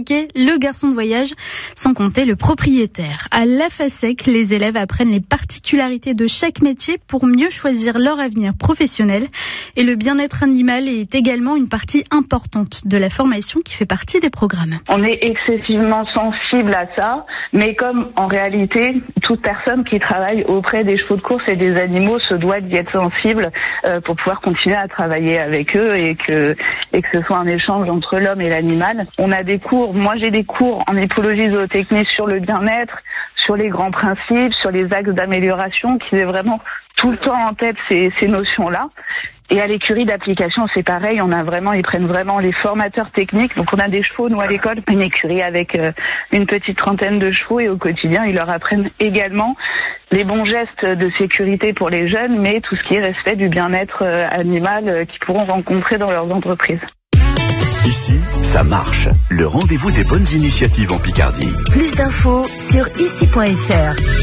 Perroquet, le garçon de voyage, sans compter le propriétaire. À la FASEC, les élèves apprennent les particularités de chaque métier pour mieux choisir leur avenir professionnel. Et le bien-être animal est également une partie importante de la formation qui fait partie des programmes. On est excessivement sensible à ça, mais comme en réalité, toute personne qui travaille auprès des chevaux de course et des animaux se doit d'y être sensible pour pouvoir continuer à travailler avec eux et que ce soit un échange entre l'homme et l'animal. On a des cours, moi j'ai des cours en éthologie zootechnie sur le bien-être, sur les grands principes, sur les axes d'amélioration, qui est vraiment tout le temps en tête ces notions-là. Et à l'écurie d'application, c'est pareil, ils prennent vraiment les formateurs techniques. Donc on a des chevaux, nous à l'école, une écurie avec une petite trentaine de chevaux, et au quotidien, ils leur apprennent également les bons gestes de sécurité pour les jeunes, mais tout ce qui est respect du bien-être animal qu'ils pourront rencontrer dans leurs entreprises. Ici, ça marche. Le rendez-vous des bonnes initiatives en Picardie. Plus d'infos sur ici.fr.